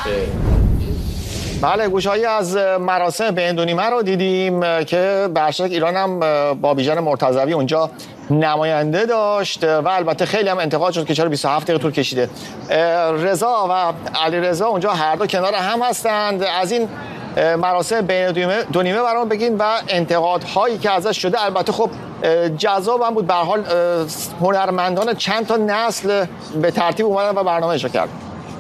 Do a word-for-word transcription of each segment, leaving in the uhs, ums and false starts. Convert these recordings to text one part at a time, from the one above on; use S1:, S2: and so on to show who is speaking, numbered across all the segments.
S1: بله، گوشهایی از مراسم بین دو نیمه رو دیدیم که به هر شکل ایران هم با بیژن مرتضوی اونجا نماینده داشت و البته خیلی هم انتقاد شد که چرا بیست و هفت دقیقه طول کشیده. رضا و علیرضا اونجا هر دو کنار هم هستند. از این مراسم بین دو نیمه برام بگین و انتقادهایی که ازش شده. البته خب جذاب هم بود، به هر حال هنرمندان چند تا نسل به ترتیب اومدن و برنامه اجرا کردن.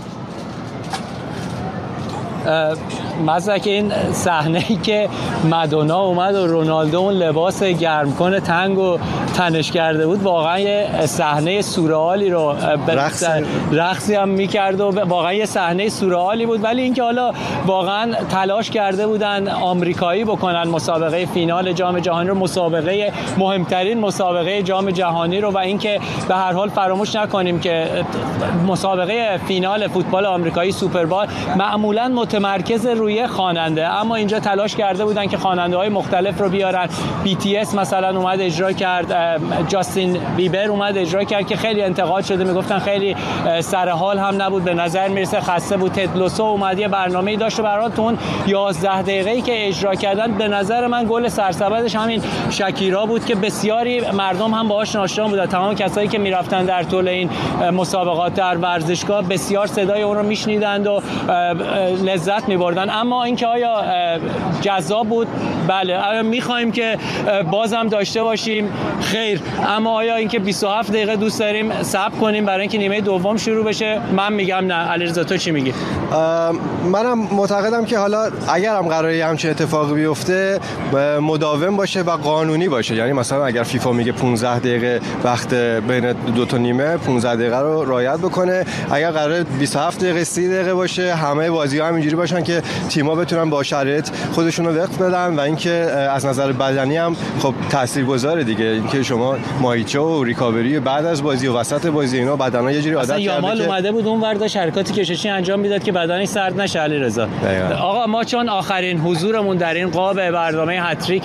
S2: مثلا که این صحنه‌ای که مادونا اومد و رونالدو اون لباس گرمکن تنگ و تنش کرده بود، واقعا یه صحنه سورئالی رو
S3: رقص
S2: رقصی هم می‌کرد و واقعا یه صحنه سورئالی بود. ولی اینکه حالا واقعا تلاش کرده بودن آمریکایی بکنن مسابقه فینال جام جهانی رو، مسابقه مهمترین مسابقه جام جهانی رو، و اینکه به هر حال فراموش نکنیم که مسابقه فینال فوتبال آمریکایی سوپربال معمولاً متمرکز روی خواننده، اما اینجا تلاش کرده بودن که خواننده‌های مختلف رو بیارن. بی تی اس مثلا اومد اجرا کرد، جاستین بیبر اومد اجرا کرد که خیلی انتقاد شده، میگفتن خیلی سر حال هم نبود، به نظر میرسه خسته بود. تدلوسو اومد یه برنامه‌ای داشت و برای تو اون یازده دقیقه‌ای که اجرا کردن، به نظر من گل سرسبدش همین شکیرا بود که بسیاری مردم هم باهاش آشنا بودن. تمام کسایی که میرفتن در طول این مسابقات در ورزشگاه بسیار صدای اون رو میشنیدند و لذت می‌بردن. اما اینکه آیا جذاب بود؟ بله. آیا می‌خوایم که بازم داشته باشیم؟ خیر. اما آیا اینکه بیست و هفت دقیقه دوست داریم صبر کنیم برای اینکه نیمه دوم شروع بشه؟ من میگم نه. علیرضا تو چی میگی؟
S3: منم معتقدم که حالا اگر هم قراره همچین اتفاقی بیفته مداوم باشه و قانونی باشه. یعنی مثلا اگر فیفا میگه پانزده دقیقه وقت بین دو تا نیمه، پانزده دقیقه رو رعایت بکنه. اگر قراره بیست و هفت دقیقه سی دقیقه باشه، همه بازی‌ها هم اینجوری باشن که تیم‌ها بتونن با شرایط خودشون رو وقت بدن. و اینکه از نظر بدنی هم خب تاثیرگذاره دیگه، اینکه شما مایچه و ریکاوری بعد از بازی و وسط بازی اینا بدنها یه جوری عادت کرده.
S2: یامال
S3: که
S2: اومده بود اون ور داشت حرکاتی کششی انجام میداد که بدنش سرد نشه. علیرضا آقا، ما چون آخرین حضورمون در این قاب برنامه هتریک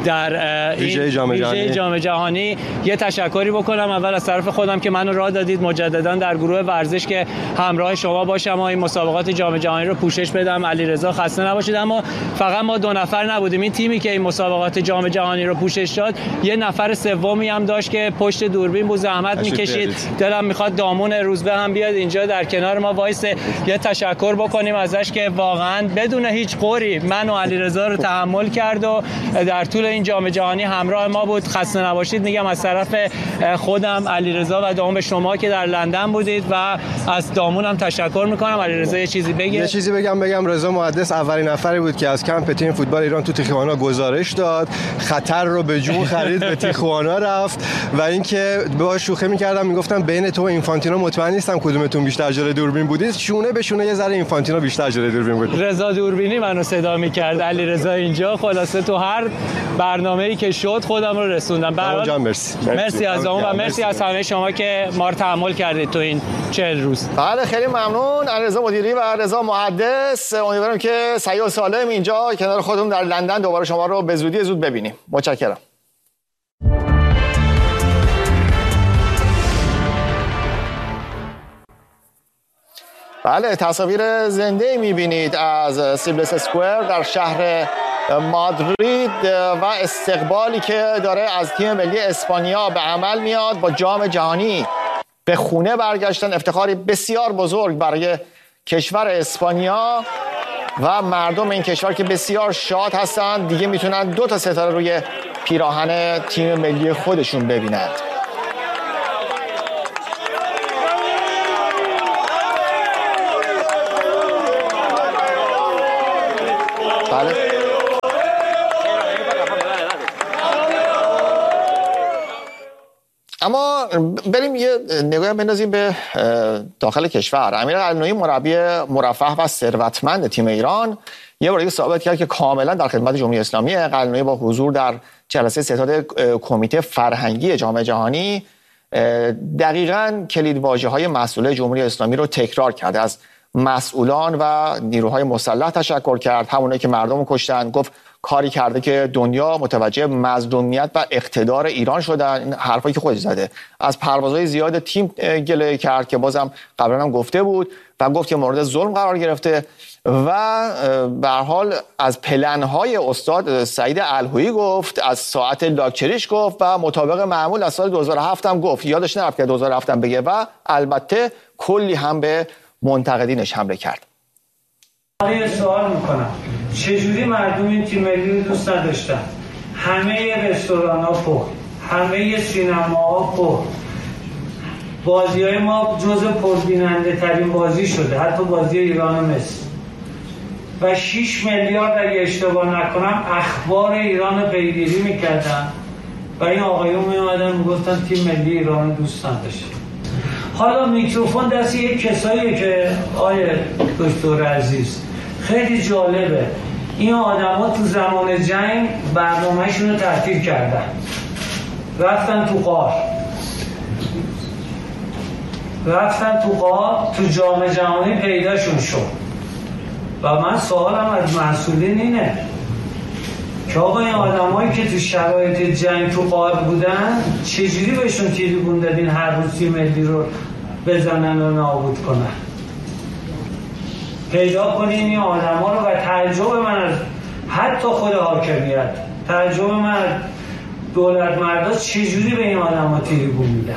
S2: در
S3: ویژه جام جهانی
S2: جام جهانی یه تشکری بکنم اول از طرف خودم که منو راه دادید مجددا در گروه ورزش که همراه شما باشم و این مسابقات جام جهانی رو پوشش بدم. علیرضا خسته نباشید. اما فقط ما دو نفر نبودیم. این تیمی که این مسابقات جام جهانی رو پوشش داد یه نفر سومی هم داشت که پشت دوربین بود، زحمت میکشید. دلم میخواد دامون روزبه هم بیاد اینجا در کنار ما وایسه، یه تشکر بکنیم ازش که واقعا بدون هیچ قوری من و علیرضا رو تحمل کرد و در طول این جام جهانی همراه ما بود. خسته نباشید میگم از طرف خودم، علیرضا و دامون شما که در لندن بودید و از دامون هم تشکر میکنم. علیرضا یه چیزی بگه.
S3: یه چیزی بگم بگم رضا محدث اولین نفری بود که از کمپ تیم فوتبال ایران تو تیخوانا گزارش داد، خطر رو به جون خرید، به تیخوانا رفت و اینکه باهاش شوخی می‌کردم، میگفتم بین تو و اینفانتینو مطمئن نیستم کدومتون بیشتر جلوی دوربین بودید. شونه به شونه یه ذره اینفانتینو بیشتر جلوی دوربین بود.
S2: رضا دوربینی منو صدا می‌کرد، علیرضا اینجا. خلاصه تو هر برنامه‌ای که شد خودم رو رسوندم.
S3: برای مرسی.
S2: مرسی از اون و مرسی از همه شما که ما رو تحمل کردید تو این چهل روز.
S1: بله خیلی ممنون علیرضا مدیری و رضا محدث. امیدوارم که صحیح و سالم اینجا کنار خودمون در لندن دوباره شما رو به زودی زود ببینیم. متشکرم. بله، تصاویر زنده می‌بینید از سیبلس اسکوئر در شهر مادرید و استقبالی که داره از تیم ملی اسپانیا به عمل میاد. با جام جهانی به خونه برگشتن، افتخاری بسیار بزرگ برای کشور اسپانیا و مردم این کشور که بسیار شاد هستند. دیگه میتونن دو تا ستاره روی پیراهن تیم ملی خودشون ببینند. بله. اما بریم یه نگاهی بندازیم به داخل کشور. امیر قلعه‌نویی مربی مرفه و ثروتمند تیم ایران یه بار دیگه ثابت کرد که کاملا در خدمت جمهوری اسلامی. قلعه‌نویی با حضور در جلسه ستاد کمیته فرهنگی جام جهانی دقیقاً کلیدواژه‌های مسئولای جمهوری اسلامی رو تکرار کرد. از مسئولان و نیروهای مسلح تشکر کرد، همونایی که مردم کشتن. گفت کاری کرده که دنیا متوجه مظلومیت و اقتدار ایران شدن. این حرفایی که خودش زده. از پروازهای زیاد تیم گله کرد که بازم قبلا هم گفته بود و گفت که مورد ظلم قرار گرفته و به هر حال از پلن‌های استاد سعید الهویی گفت، از ساعت لاکچریش گفت و مطابق معمول از سال دو هزار و هفت هم گفت. یادش نرفت که دو هزار و هفت هم بگه و البته کلی هم به منتقدینش حمله کرد.
S4: یه سوال میکنم، چجوری مردم این تیم ملی رو دوست نداشتن؟ همه رستوران‌ها پر، همه سینماها پر، بازی‌های ما جزو پربیننده ترین بازی شده، حتی بازی ایران و مصر. و شش میلیارد اگه اشتباه نکنم اخبار ایران رو پیگیری میکردن و این آقایون میومدن میگفتن تیم ملی ایران رو دوست نداشتن. حالا میکروفون دست یک کساییه که آیه دکتر عزیز خیلی جالبه، این آدما تو زمان جنگ برنامه‌شون رو تعطیل کردن، رفتن تو غار رفتن تو غار تو جام جهانی پیداشون شد. و من سوالم از مسئولین اینه که آقا این آدمایی که تو شرایط جنگ تو غار بودن چجوری بهشون تریبون دادین هر روز تیم ملی رو بزنن و نابود کنن؟ پیدا کنین این آدما رو و تعجب من از حتی خود حاکمیت، تعجب من از دولت مردا چجوری به این آدما تریبون میدن.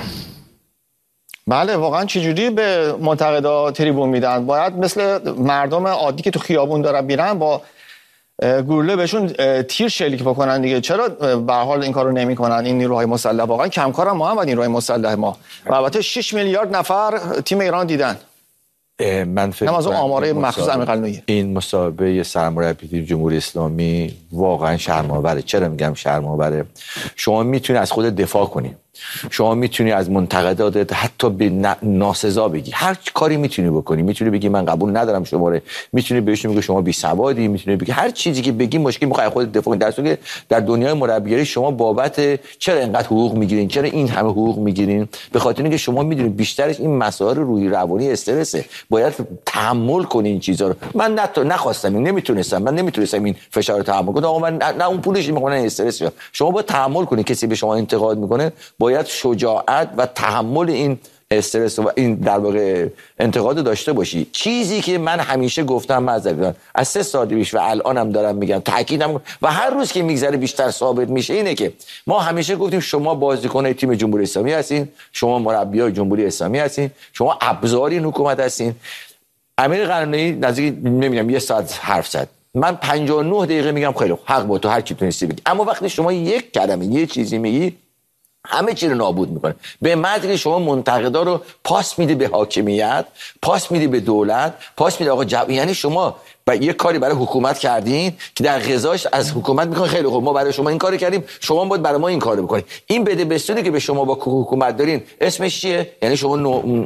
S1: بله واقعا چجوری به منتقدا تریبون میدن؟ باید مثل مردم عادی که تو خیابون دارن میرن با گلوله بهشون تیر شلیک بکنن دیگه. چرا به هر حال این کارو نمیکنن این نیروهای مسلح؟ واقعا کمکارن محمد نیروهای مسلح ما. و البته شش میلیارد نفر تیم ایران دیدن.
S5: من فکر
S1: کنم آماره مخصوص امیرقلعه‌نویی
S5: این مسابقه سرمربی تیم جمهوری اسلامی واقعا شرم‌آوره. چرا میگم شرم‌آوره؟ شما میتونی از خودت دفاع کنی، شما میتونی از منتقدات حتی به ناسزا بگی، هر کاری میتونی بکنی، میتونی بگی من قبول ندارم شما رو، میتونی بهشون بگی شما بی سوادی، میتونی بگی هر چیزی که بگی مشکل میخوای خودت دفاع کنی. در صورتی که در دنیای مربیگری شما بابت چرا اینقدر حقوق میگیرین، چرا این همه حقوق میگیرین؟ به خاطر اینکه شما میدونید بیشترش این مسائل روحی روانی استرسه، باید تحمل کنی این چیزا رو. من نه نخواستم، نمیتونستم، من نمیتونستم این فشار رو تحمل کنم. آقا من نه اون پولش میخوام نه استرس. شما باید تحمل کنی، کسی به شما انتقاد میکنه باید شجاعت و تحمل این استرس و این در واقع انتقاد داشته باشی. چیزی که من همیشه گفتم معذرت از سه سال پیش و الانم دارم میگم، تاکیدم و هر روز که میگذره بیشتر ثابت میشه، اینه که ما همیشه گفتیم شما بازیکن تیم جمهوری اسلامی هستین، شما مربیای جمهوری اسلامی هستین، شما ابزار این حکومت هستین. امیرقلعه‌نویی نزدیک نمیگم یه ساعت حرف زد، من پنجاه و نه دقیقه میگم خیلی حق با تو، هر کی تونستی بگی. اما وقتی شما یک کلمه یه چیزی میگی همه چی رو نابود میکنه. به مدری شما منتقدا رو پاس میدی به حاکمیت، پاس میدی به دولت، پاس میدی آقا جب... یعنی شما و یه کاری برای حکومت کردین که در قضاش از حکومت میخوان خیلی خوب ما برای شما این کارو کردیم، شما باید برای ما این کارو بکنید. این بده بستونی که به شما با حکومت دارین اسمش چیه؟ یعنی شما نو...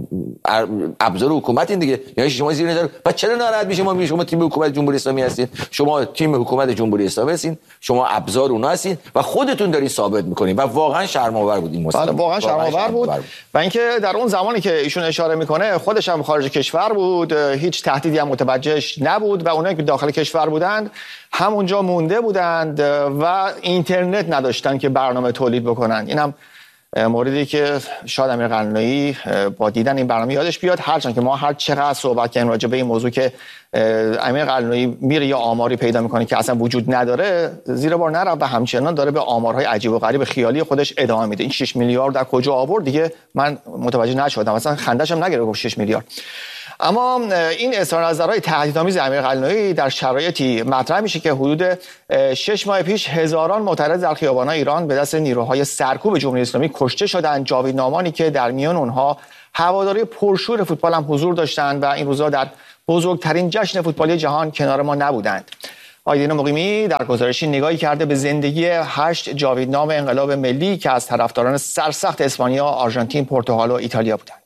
S5: ابزار حکومتین دیگه، یعنی شما زیر نظر. بعد چرا ناراحت میشین؟ ما شما تیم حکومت جمهوری اسلامی هستین، شما تیم حکومت جمهوری اسلامی هستین، شما ابزار اونها هستین و خودتون دارین ثابت میکنین و واقعا شرم‌آور بود این مسئله.
S1: بله واقعا شرم‌آور بود. و اینکه در اون زمانی که ایشون اشاره میکنه خودش هم خارج کشور بود، هیچ تهدیدی هم متوجهش نبود و اونایی که داخل کشور بودند همونجا مونده بودند و اینترنت نداشتن که برنامه تولید بکنن. اینم موردی که شاید امیرقلعه‌نویی با دیدن این برنامه یادش بیاد، هرچند که ما هر چقدر صحبت کردیم راجع به این موضوع که امیرقلعه‌نویی میره یا آماری پیدا میکنه که اصلا وجود نداره، زیر بار نرفت و همچنان داره به آمارهای عجیب و غریب خیالی خودش ادامه میده. این شش میلیارد در کجا آورد دیگه من متوجه نشدم، اصلا خندش هم نگرفت گفت شش میلیارد. اما این اظهار نظرهای تهدیدآمیز امیرقلعه‌نویی در شرایطی مطرح میشه که حدود شش ماه پیش هزاران معترض در خیابان‌های ایران به دست نیروهای سرکوب جمهوری اسلامی کشته شدند. جاوید نامانی که در میان اونها هواداری پرشور فوتبال هم حضور داشتند و این روزا در بزرگترین جشن فوتبالی جهان کنار ما نبودند. آیدین مقیمی در گزارشی نگاهی کرده به زندگی هشت جاویدنام انقلاب ملی که از طرفداران سرسخت اسپانیا، آرژانتین، پرتغال و ایتالیا بودند.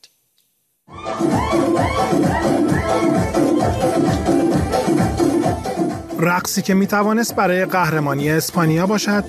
S6: رقصی که میتوانست برای قهرمانی اسپانیا باشد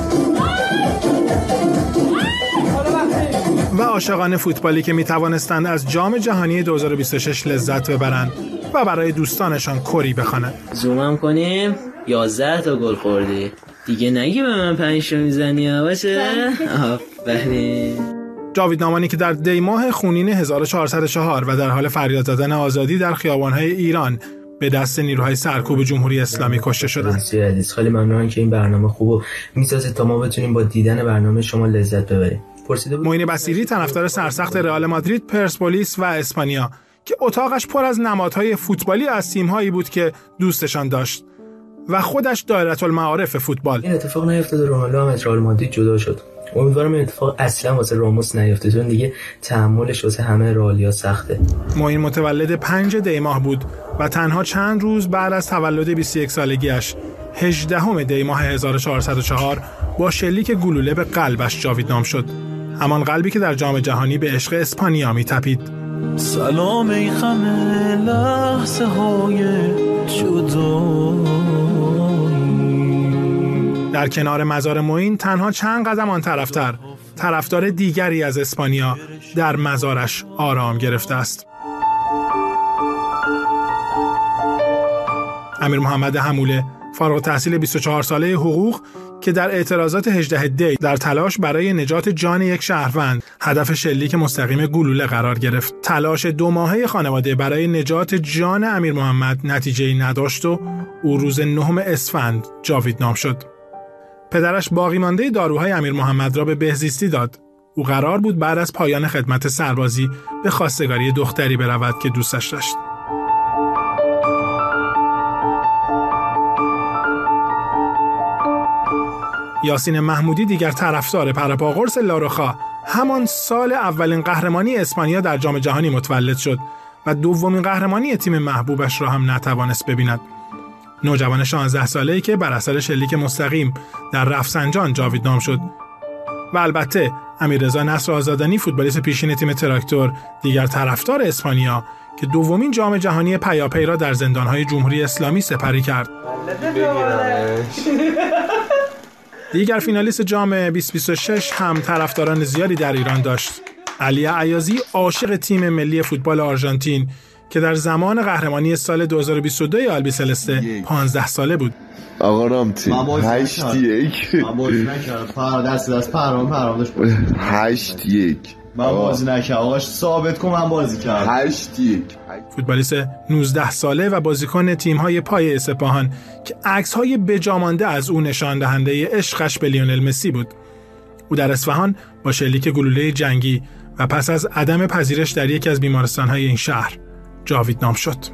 S6: و عاشقان فوتبالی که میتوانستند از جام جهانی دو هزار و بیست و شش لذت ببرند و برای دوستانشان کری بخوانند.
S7: زومم کنیم یازده تا گل خوردی دیگه، نگی به من پنج تا میزنی باشه. آفرین.
S6: جاوید نامانی که در دی ماه خونین هزار و چهارصد و چهار و در حال فریاد زدن آزادی در خیابان‌های ایران به دست نیروهای سرکوب جمهوری اسلامی کشته شدند.
S7: خیلی ممنونم که این برنامه خوبو میسازید تا ما بتونیم با دیدن برنامه شما لذت ببریم.
S6: معین بصیری طرفدار سرسخت رئال مادرید، پرسپولیس و اسپانیا که اتاقش پر از نمادهای فوتبالی از تیم‌هایی بود که دوستشان داشت و خودش دایره المعارف فوتبال.
S7: این اتفاق نیفتاد، رونالدو هم از رئال مادرید جدا شد. امیدوارم این اتفاق اصلا واسه راموس نیفته، چون دیگه تحملش واسه همه رئالیا سخته.
S6: معین متولد پنج دی ماه بود و تنها چند روز بعد از تولد بیست و یک سالگیش هجدهم دی ماه هزار و چهارصد و چهار با شلیک گلوله به قلبش جاویدنام شد. همان قلبی که در جام جهانی به عشق اسپانیا می‌تپید.
S8: سلام ای خم لحظه های جدایی.
S6: در کنار مزار معین تنها چند قدم آن طرفتر طرفدار دیگری از اسپانیا در مزارش آرام گرفته است. امیر محمد حموله، فارغ التحصیل بیست و چهار ساله حقوق که در اعتراضات هجده دی در تلاش برای نجات جان یک شهروند هدف شلیک مستقیم گلوله قرار گرفت. تلاش دو ماهه خانواده برای نجات جان امیر محمد نتیجه‌ای نداشت و او روز نهم اسفند جاویدنام شد. پدرش باقی مانده داروهای امیر محمد را به بهزیستی داد. او قرار بود بعد از پایان خدمت سربازی به خواستگاری دختری برود که دوستش داشت. یاسین محمودی دیگر طرفدار پرپاقرص لاروخا همان سال اولین قهرمانی اسپانیا در جام جهانی متولد شد و دومین قهرمانی تیم محبوبش را هم نتوانست ببیند. نوجوان شانزده ساله‌ای که بر اثر شلیک مستقیم در رفسنجان جاویدنام شد. و البته امیررضا نصر آزادانی، فوتبالیست پیشین تیم تراکتور، دیگر طرفدار اسپانیا که دومین جام جهانی پیاپی را در زندان‌های جمهوری اسلامی سپری کرد. دیگر فینالیست جام بیست و بیست و شش هم طرفداران زیادی در ایران داشت. علی عیاضی، عاشق تیم ملی فوتبال آرژانتین که در زمان قهرمانی سال دو هزار و بیست و دو آلبیسلسته پانزده ساله بود.
S9: آقا رامتی هشت یک
S10: من بازی نکردم، پر دست دست پرام پرام داشت
S9: هشت یک
S10: من بازی نکردم. آقاش ثابت کن من بازی کردم.
S9: هشت یک
S6: فوتبالیست نوزده ساله و بازیکن تیم‌های پای اسپاهان که عکس‌های بجامانده از او نشان دهنده عشقش به لیونل مسی بود. او در اصفهان با شلیک گلوله جنگی و پس از عدم پذیرش در یکی از بیمارستان‌های این شهر جاویدنام شد.